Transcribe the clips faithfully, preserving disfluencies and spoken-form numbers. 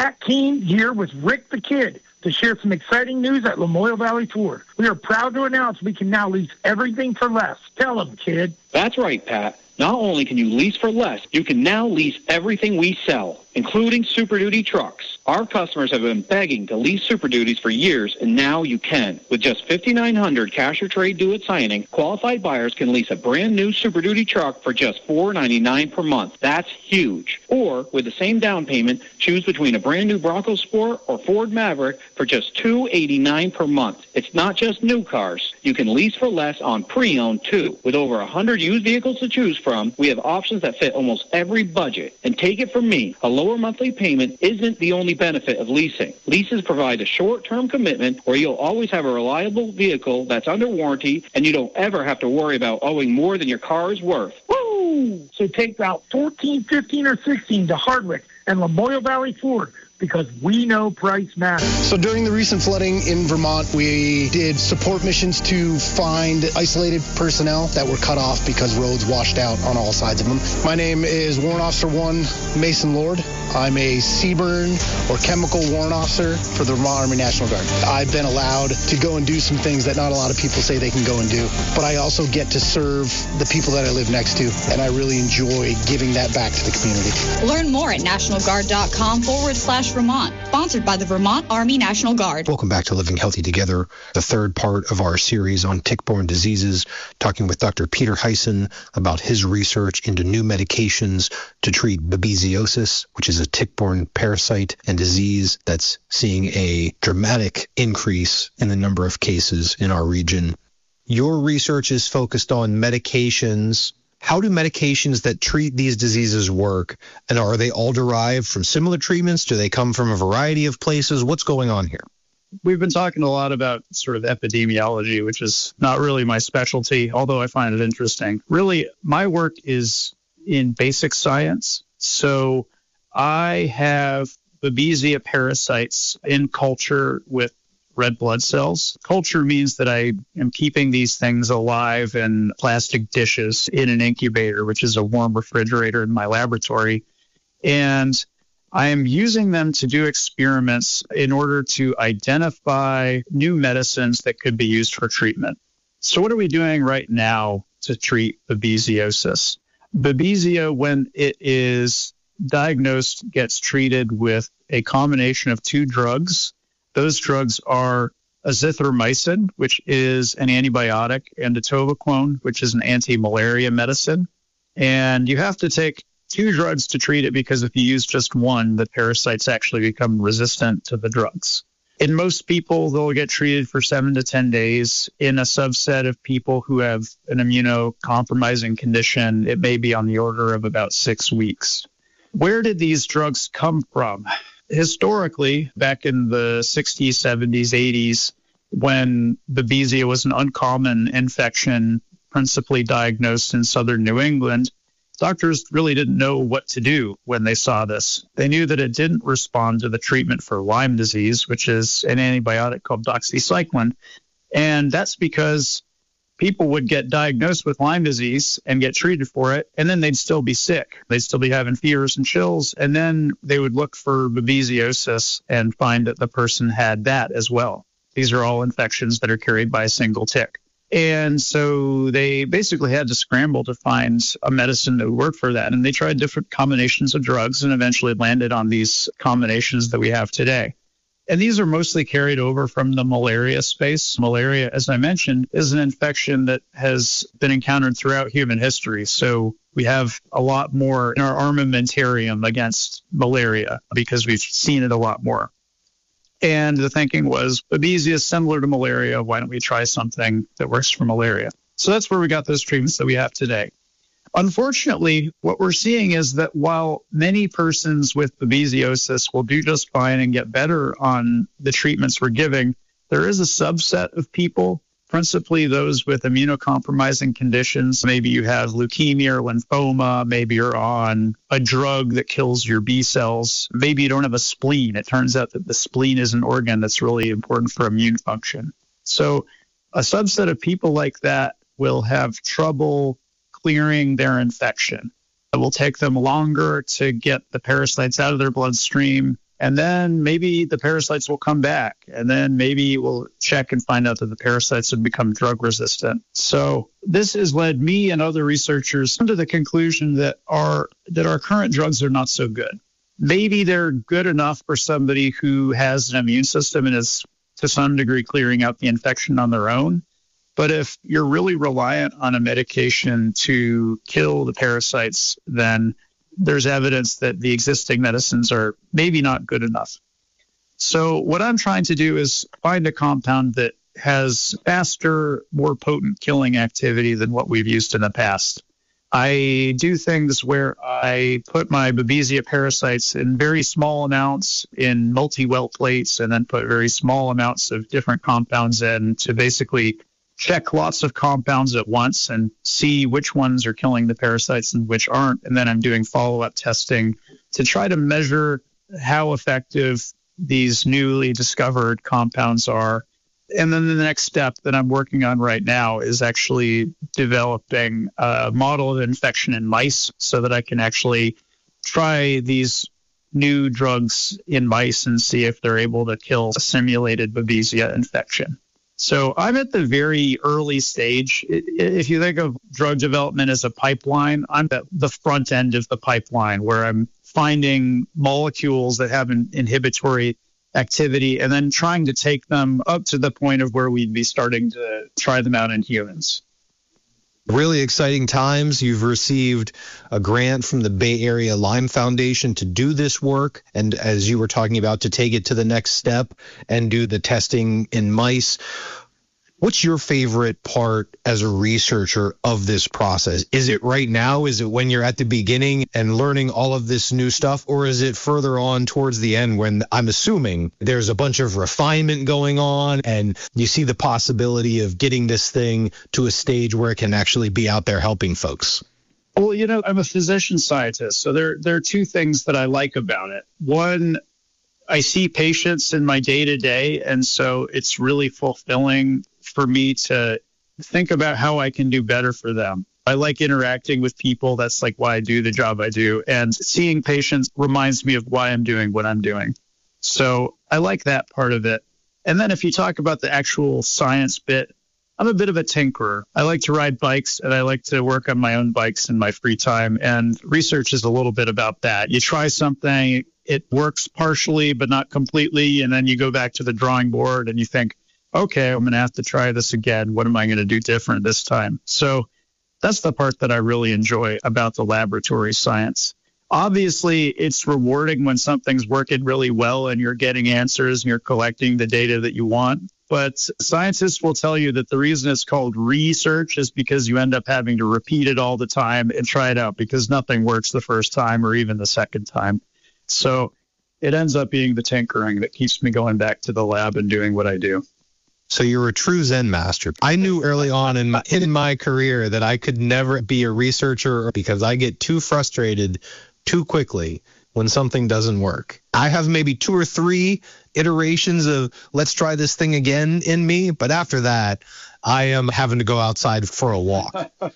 Pat Keene here with Rick the Kid to share some exciting news at Lamoille Valley Ford. We are proud to announce we can now lease everything for less. Tell them, kid. That's right, Pat. Not only can you lease for less, you can now lease everything we sell, including Super Duty trucks. Our customers have been begging to lease Super Duties for years, and now you can. With just five thousand nine hundred dollars cash or trade due at signing, qualified buyers can lease a brand new Super Duty truck for just four dollars and ninety-nine cents per month. That's huge. Or, with the same down payment, choose between a brand new Bronco Sport or Ford Maverick for just two dollars and eighty-nine cents per month. It's not just new cars. You can lease for less on pre-owned, too. With over one hundred used vehicles to choose from, we have options that fit almost every budget. And take it from me, a lower monthly payment isn't the only benefit of leasing. Leases provide a short-term commitment where you'll always have a reliable vehicle that's under warranty, and you don't ever have to worry about owing more than your car is worth. Woo! So take Route fourteen, fifteen, or sixteen to Hardwick and Lamoille Valley Ford, because we know price matters. So during the recent flooding in Vermont, we did support missions to find isolated personnel that were cut off because roads washed out on all sides of them. My name is Warrant Officer one Mason Lord. I'm a CBRN or chemical warrant officer for the Vermont Army National Guard. I've been allowed to go and do some things that not a lot of people say they can go and do, but I also get to serve the people that I live next to, and I really enjoy giving that back to the community. Learn more at nationalguard.com forward slash Vermont. Sponsored by the Vermont Army National Guard. Welcome back to Living Healthy Together, the third part of our series on tick-borne diseases, talking with Doctor Peter Hyson about his research into new medications to treat babesiosis, which is a tick-borne parasite and disease that's seeing a dramatic increase in the number of cases in our region. Your research is focused on medications. How do medications that treat these diseases work? And are they all derived from similar treatments? Do they come from a variety of places? What's going on here? We've been talking a lot about sort of epidemiology, which is not really my specialty, although I find it interesting. Really, my work is in basic science. So I have Babesia parasites in culture with red blood cells. Culture means that I am keeping these things alive in plastic dishes in an incubator, which is a warm refrigerator in my laboratory. And I am using them to do experiments in order to identify new medicines that could be used for treatment. So what are we doing right now to treat babesiosis? Babesia, when it is diagnosed, gets treated with a combination of two drugs. Those drugs are azithromycin, which is an antibiotic, and atovaquone, which is an anti-malaria medicine. And you have to take two drugs to treat it because if you use just one, the parasites actually become resistant to the drugs. In most people, they'll get treated for seven to ten days. In a subset of people who have an immunocompromising condition, it may be on the order of about six weeks. Where did these drugs come from? Historically, back in the sixties, seventies, eighties, when Babesia was an uncommon infection, principally diagnosed in southern New England, doctors really didn't know what to do when they saw this. They knew that it didn't respond to the treatment for Lyme disease, which is an antibiotic called doxycycline. And that's because people would get diagnosed with Lyme disease and get treated for it, and then they'd still be sick. They'd still be having fevers and chills, and then they would look for babesiosis and find that the person had that as well. These are all infections that are carried by a single tick. And so they basically had to scramble to find a medicine that would work for that. And they tried different combinations of drugs and eventually landed on these combinations that we have today. And these are mostly carried over from the malaria space. Malaria, as I mentioned, is an infection that has been encountered throughout human history. So we have a lot more in our armamentarium against malaria because we've seen it a lot more. And the thinking was, Babesia is similar to malaria. Why don't we try something that works for malaria? So that's where we got those treatments that we have today. Unfortunately, what we're seeing is that while many persons with babesiosis will do just fine and get better on the treatments we're giving, there is a subset of people, principally those with immunocompromising conditions. Maybe you have leukemia or lymphoma. Maybe you're on a drug that kills your B cells. Maybe you don't have a spleen. It turns out that the spleen is an organ that's really important for immune function. So a subset of people like that will have trouble clearing their infection. It will take them longer to get the parasites out of their bloodstream, And then maybe the parasites will come back. And then maybe we'll check and find out that the parasites have become drug resistant. So this has led me and other researchers to the conclusion that our, that our current drugs are not so good. Maybe they're good enough for somebody who has an immune system and is to some degree clearing out the infection on their own. But if you're really reliant on a medication to kill the parasites, then there's evidence that the existing medicines are maybe not good enough. So what I'm trying to do is find a compound that has faster, more potent killing activity than what we've used in the past. I do things where I put my Babesia parasites in very small amounts in multi-well plates and then put very small amounts of different compounds in to basically check lots of compounds at once and see which ones are killing the parasites and which aren't. And then I'm doing follow-up testing to try to measure how effective these newly discovered compounds are. And then the next step that I'm working on right now is actually developing a model of infection in mice so that I can actually try these new drugs in mice and see if they're able to kill a simulated Babesia infection. So I'm at the very early stage. If you think of drug development as a pipeline, I'm at the front end of the pipeline where I'm finding molecules that have an inhibitory activity and then trying to take them up to the point of where we'd be starting to try them out in humans. Really exciting times. You've received a grant from the Bay Area Lyme Foundation to do this work. And as you were talking about, to take it to the next step and do the testing in mice. What's your favorite part as a researcher of this process? Is it right now? Is it when you're at the beginning and learning all of this new stuff? Or is it further on towards the end when I'm assuming there's a bunch of refinement going on and you see the possibility of getting this thing to a stage where it can actually be out there helping folks? Well, you know, I'm a physician scientist, so there, there are two things that I like about it. One, I see patients in my day-to-day, and so it's really fulfilling for me to think about how I can do better for them. I like interacting with people. That's like why I do the job I do. And seeing patients reminds me of why I'm doing what I'm doing. So I like that part of it. And then if you talk about the actual science bit, I'm a bit of a tinkerer. I like to ride bikes and I like to work on my own bikes in my free time. And research is a little bit about that. You try something, it works partially, but not completely. And then you go back to the drawing board and you think, okay, I'm going to have to try this again. What am I going to do different this time? So that's the part that I really enjoy about the laboratory science. Obviously, it's rewarding when something's working really well and you're getting answers and you're collecting the data that you want. But scientists will tell you that the reason it's called research is because you end up having to repeat it all the time and try it out because nothing works the first time or even the second time. So it ends up being the tinkering that keeps me going back to the lab and doing what I do. So you're a true Zen master. I knew early on in my, in my career that I could never be a researcher because I get too frustrated too quickly when something doesn't work. I have maybe two or three iterations of let's try this thing again in me, but after that, I am having to go outside for a walk.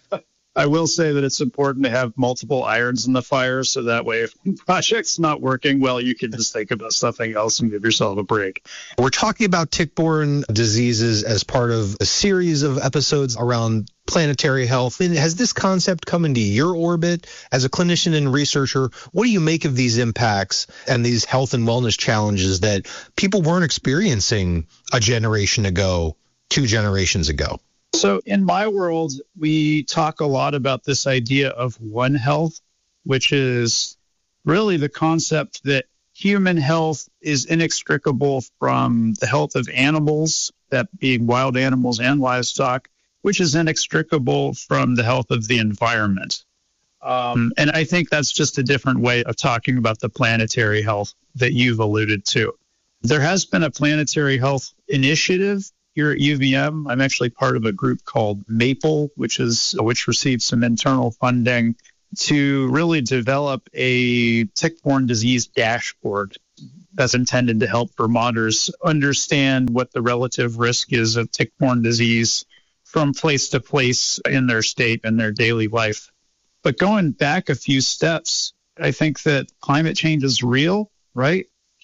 I will say that it's important to have multiple irons in the fire so that way if the project's not working well, you can just think about something else and give yourself a break. We're talking about tick-borne diseases as part of a series of episodes around planetary health. And has this concept come into your orbit as a clinician and researcher? What do you make of these impacts and these health and wellness challenges that people weren't experiencing a generation ago, two generations ago? So in my world, we talk a lot about this idea of One Health, which is really the concept that human health is inextricable from the health of animals, that being wild animals and livestock, which is inextricable from the health of the environment. Um, and I think that's just a different way of talking about the planetary health that you've alluded to. There has been a planetary health initiative here at U V M. I'm actually part of a group called MAPLE, which is which received some internal funding to really develop a tick-borne disease dashboard that's intended to help Vermonters understand what the relative risk is of tick-borne disease from place to place in their state and their daily life. But going back a few steps, I think that climate change is real, right?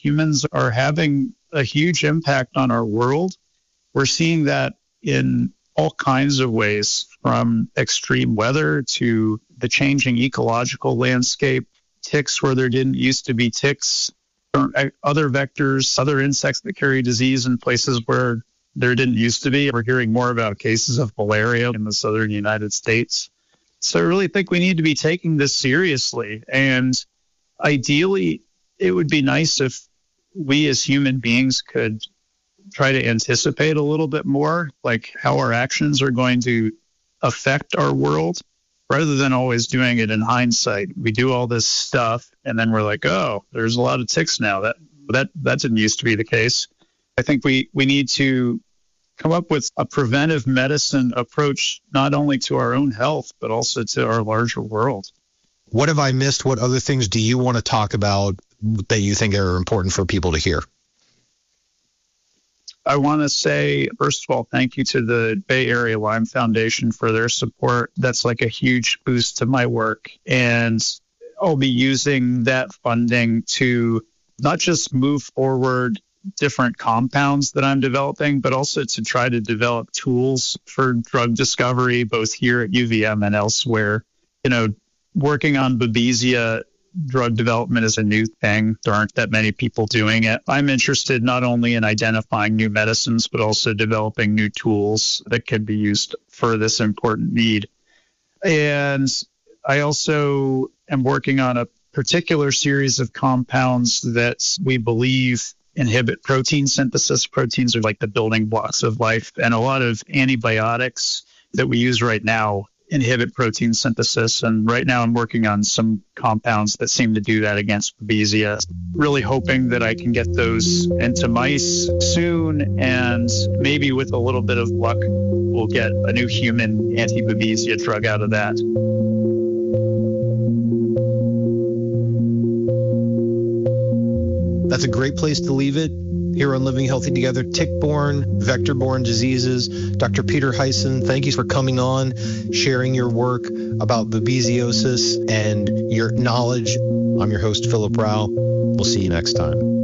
humans are having a huge impact on our world. We're seeing that in all kinds of ways, from extreme weather to the changing ecological landscape, ticks where there didn't used to be ticks, other vectors, other insects that carry disease in places where there didn't used to be. We're hearing more about cases of malaria in the southern United States. So I really think we need to be taking this seriously. And ideally, it would be nice if we as human beings could try to anticipate a little bit more, like how our actions are going to affect our world, rather than always doing it in hindsight. We do all this stuff, and then we're like, oh, there's a lot of ticks now. That that that didn't used to be the case. I think we, we need to come up with a preventive medicine approach, not only to our own health, but also to our larger world. What have I missed? What other things do you want to talk about that you think are important for people to hear? I want to say, first of all, thank you to the Bay Area Lyme Foundation for their support. That's like a huge boost to my work. And I'll be using that funding to not just move forward different compounds that I'm developing, but also to try to develop tools for drug discovery, both here at U V M and elsewhere. You know, working on Babesia drug development is a new thing. There aren't that many people doing it. I'm interested not only in identifying new medicines, but also developing new tools that can be used for this important need. And I also am working on a particular series of compounds that we believe inhibit protein synthesis. Proteins are like the building blocks of life, and a lot of antibiotics that we use right now inhibit protein synthesis. And right now I'm working on some compounds that seem to do that against Babesia. Really hoping that I can get those into mice soon, and maybe with a little bit of luck, we'll get a new human anti-Babesia drug out of that. That's a great place to leave it here on Living Healthy Together. Tick-borne, vector-borne diseases. Doctor Peter Hyson, thank you for coming on, sharing your work about babesiosis and your knowledge. I'm your host, Philip Rao. We'll see you next time.